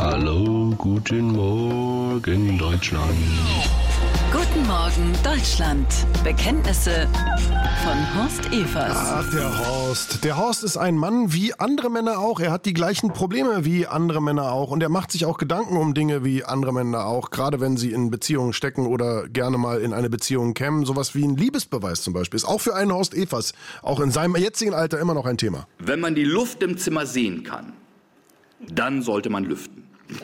Hallo, guten Morgen, Deutschland. Guten Morgen, Deutschland. Bekenntnisse von Horst Evers. Ach, der Horst. Der Horst ist ein Mann wie andere Männer auch. Er hat die gleichen Probleme wie andere Männer auch. Und er macht sich auch Gedanken um Dinge wie andere Männer auch. Gerade wenn sie in Beziehungen stecken oder gerne mal in eine Beziehung kämen. Sowas wie ein Liebesbeweis zum Beispiel. Ist auch für einen Horst Evers, auch in seinem jetzigen Alter, immer noch ein Thema. Wenn man die Luft im Zimmer sehen kann, dann sollte man lüften.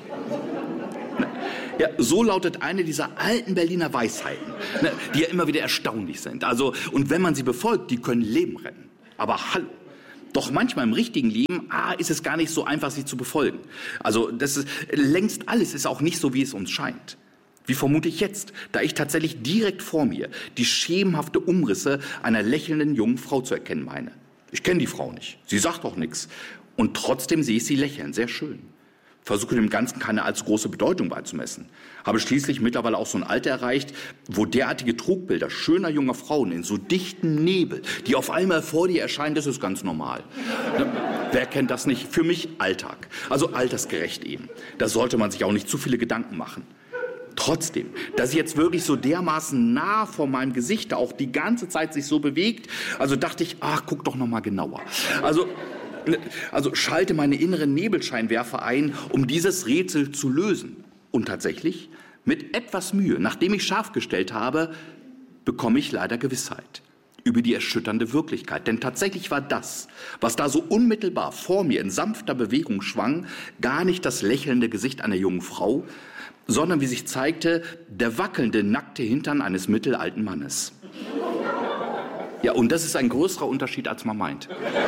Ja, so lautet eine dieser alten Berliner Weisheiten, die ja immer wieder erstaunlich sind. Also, und wenn man sie befolgt, die können Leben retten. Aber hallo. Doch manchmal im richtigen Leben, ist es gar nicht so einfach, sie zu befolgen. Also, längst alles ist auch nicht so, wie es uns scheint. Wie vermute ich jetzt, da ich tatsächlich direkt vor mir die schemenhafte Umrisse einer lächelnden jungen Frau zu erkennen meine. Ich kenne die Frau nicht, sie sagt auch nichts. Und trotzdem sehe ich sie lächeln, sehr schön. Versuche dem Ganzen keine allzu große Bedeutung beizumessen. Habe schließlich mittlerweile auch so ein Alter erreicht, wo derartige Trugbilder schöner junger Frauen in so dichtem Nebel, die auf einmal vor dir erscheinen, das ist ganz normal. Wer kennt das nicht? Für mich Alltag. Also altersgerecht eben. Da sollte man sich auch nicht zu viele Gedanken machen. Trotzdem, dass sie jetzt wirklich so dermaßen nah vor meinem Gesicht auch die ganze Zeit sich so bewegt, also dachte ich, guck doch noch mal genauer. Also schalte meine inneren Nebelscheinwerfer ein, um dieses Rätsel zu lösen. Und tatsächlich, mit etwas Mühe, nachdem ich scharf gestellt habe, bekomme ich leider Gewissheit über die erschütternde Wirklichkeit. Denn tatsächlich war das, was da so unmittelbar vor mir in sanfter Bewegung schwang, gar nicht das lächelnde Gesicht einer jungen Frau, sondern, wie sich zeigte, der wackelnde, nackte Hintern eines mittelalten Mannes. Ja, und das ist ein größerer Unterschied, als man meint.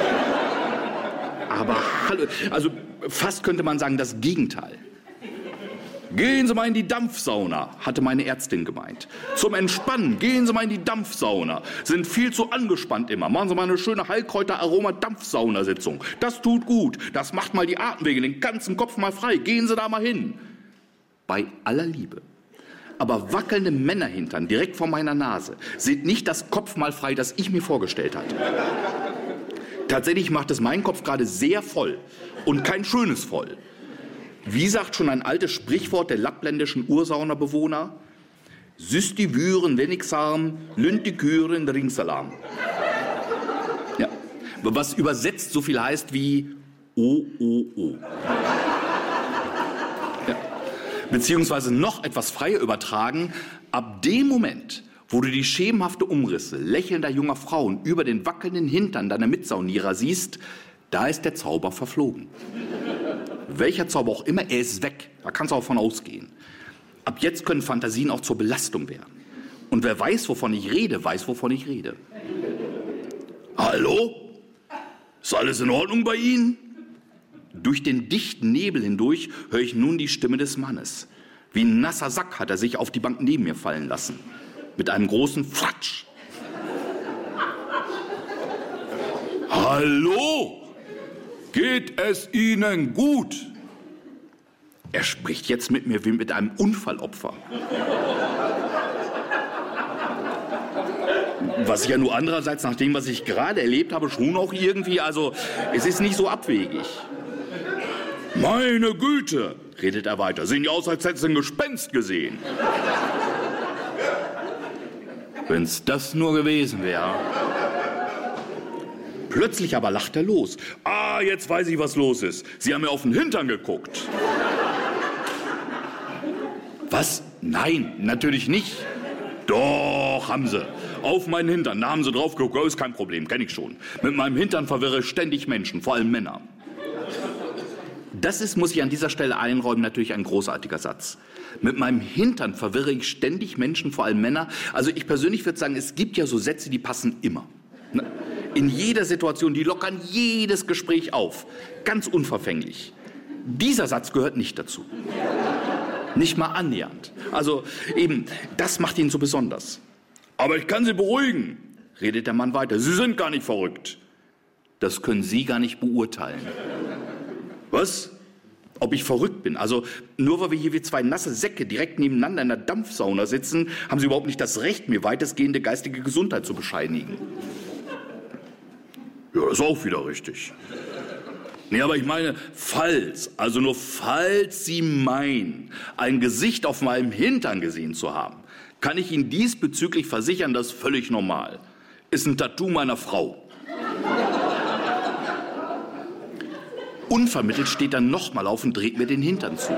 Aber hallo, also fast könnte man sagen, das Gegenteil. Gehen Sie mal in die Dampfsauna, hatte meine Ärztin gemeint. Zum Entspannen, gehen Sie mal in die Dampfsauna. Sind viel zu angespannt immer. Machen Sie mal eine schöne Heilkräuter-Aroma-Dampfsaunasitzung. Das tut gut. Das macht mal die Atemwege, den ganzen Kopf mal frei. Gehen Sie da mal hin. Bei aller Liebe. Aber wackelnde Männerhintern direkt vor meiner Nase sind nicht das Kopf mal frei, das ich mir vorgestellt hatte. Tatsächlich macht es meinen Kopf gerade sehr voll und kein schönes Voll. Wie sagt schon ein altes Sprichwort der lappländischen Ursaunerbewohner? Systi Würen Wenigsam, Lüntiküren Ringsalam. Ja, was übersetzt so viel heißt wie oh. Ja. Beziehungsweise noch etwas freier übertragen, ab dem Moment, wo du die schemenhafte Umrisse lächelnder junger Frauen über den wackelnden Hintern deiner Mitsaunierer siehst, da ist der Zauber verflogen. Welcher Zauber auch immer, er ist weg. Da kannst du auch von ausgehen. Ab jetzt können Fantasien auch zur Belastung werden. Und wer weiß, wovon ich rede, weiß, wovon ich rede. Hallo? Ist alles in Ordnung bei Ihnen? Durch den dichten Nebel hindurch höre ich nun die Stimme des Mannes. Wie ein nasser Sack hat er sich auf die Bank neben mir fallen lassen. Mit einem großen Flatsch. Hallo? Geht es Ihnen gut? Er spricht jetzt mit mir wie mit einem Unfallopfer. Was ich ja nur andererseits nach dem, was ich gerade erlebt habe, schon auch irgendwie, also es ist nicht so abwegig. Meine Güte, redet er weiter, sehen ja aus, als hätten Sie ein Gespenst gesehen. Wenn's das nur gewesen wäre. Plötzlich aber lacht er los. Jetzt weiß ich, was los ist. Sie haben mir auf den Hintern geguckt. Was? Nein, natürlich nicht. Doch, haben Sie. Auf meinen Hintern, da haben Sie drauf geguckt. Oh, ist kein Problem, kenne ich schon. Mit meinem Hintern verwirre ich ständig Menschen, vor allem Männer. Das ist, muss ich an dieser Stelle einräumen, natürlich ein großartiger Satz. Mit meinem Hintern verwirre ich ständig Menschen, vor allem Männer. Also ich persönlich würde sagen, es gibt ja so Sätze, die passen immer. In jeder Situation, die lockern jedes Gespräch auf. Ganz unverfänglich. Dieser Satz gehört nicht dazu. Nicht mal annähernd. Also eben, das macht ihn so besonders. Aber ich kann Sie beruhigen, redet der Mann weiter. Sie sind gar nicht verrückt. Das können Sie gar nicht beurteilen. Was? Ob ich verrückt bin? Also nur weil wir hier wie zwei nasse Säcke direkt nebeneinander in der Dampfsauna sitzen, haben Sie überhaupt nicht das Recht, mir weitestgehende geistige Gesundheit zu bescheinigen. Ja, ist auch wieder richtig. Nee, aber ich meine, also nur falls Sie meinen, ein Gesicht auf meinem Hintern gesehen zu haben, kann ich Ihnen diesbezüglich versichern, das ist völlig normal. Ist ein Tattoo meiner Frau. Unvermittelt steht er nochmal auf und dreht mir den Hintern zu.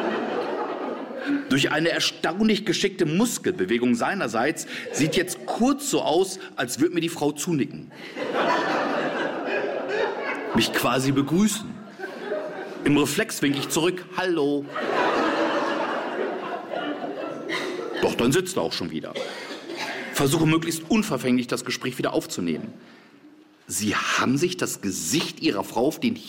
Durch eine erstaunlich geschickte Muskelbewegung seinerseits sieht jetzt kurz so aus, als würde mir die Frau zunicken. Mich quasi begrüßen. Im Reflex winke ich zurück. Hallo. Doch dann sitzt er auch schon wieder. Versuche möglichst unverfänglich das Gespräch wieder aufzunehmen. Sie haben sich das Gesicht Ihrer Frau auf den